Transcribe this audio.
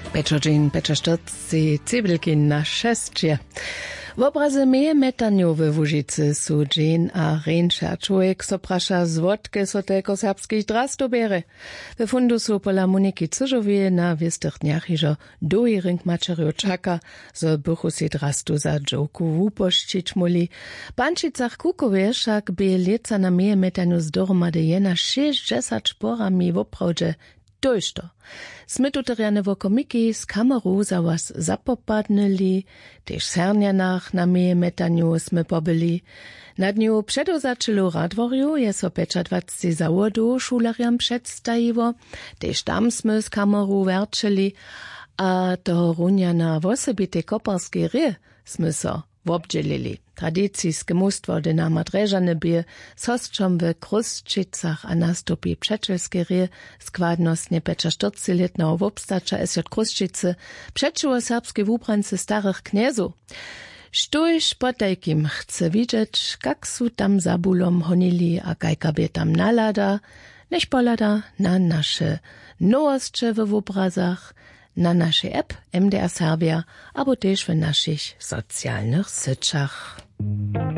Pečođin, pečaštotci, cibelkin na šestje. W obraze meje metaniowe Łužice su dżin a rejnša człowiek so prasza zwodke so teko serbskich drasto bere. We fundu su pola Moniki Cyżowie na wistych dniach iżo doiring mačerio čaka, so bychu si drastu za dżoku wupoščić muli. Pančicach Kukowie však by leca na meje metaniu zdoromady jena 60 sporami woprawdźe dojšto. Sme tuteriane wo komiki z kameru za was zapopadnili, tež sernjanach na meje metaniu sme pobyli. Na dniu předozačilo radworju je so 25 zawodu šularjam předstajivo, tež tam sme z kameru verčili, a toho runjana wosebite koparske rie sme so wobdźelili. Tradycijskie mustwo dynama dreżane bie z hostrzom w Kruszczycach a nastupie przeczelskie rie składnostnie 45-letnego wobstacza SJ Kruszczycy przeczyło serbskie wubrance starych kniezów. Štóž potajkim chce widzieć, jak su tam za bulom honili a kajka tam nalada, než polada na nasze nowostcze w obrazach, na naszej app MDR Serbia, abo też w naszych socjalnych syciach.